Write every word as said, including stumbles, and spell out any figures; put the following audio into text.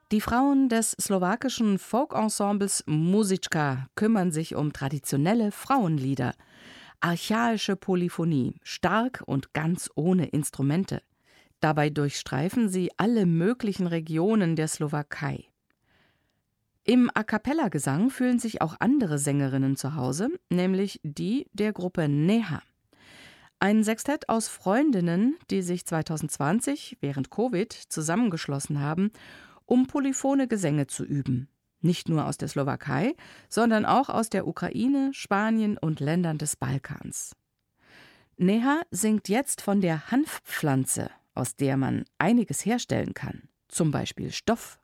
Die Frauen des slowakischen Folk-Ensembles Muzicka kümmern sich um traditionelle Frauenlieder. Archaische Polyphonie, stark und ganz ohne Instrumente. Dabei durchstreifen sie alle möglichen Regionen der Slowakei. Im A-cappella-Gesang fühlen sich auch andere Sängerinnen zu Hause, nämlich die der Gruppe Neha. Ein Sextett aus Freundinnen, die sich zweitausendzwanzig während Covid zusammengeschlossen haben, um polyphone Gesänge zu üben. Nicht nur aus der Slowakei, sondern auch aus der Ukraine, Spanien und Ländern des Balkans. Neha singt jetzt von der Hanfpflanze, aus der man einiges herstellen kann, zum Beispiel Stoff.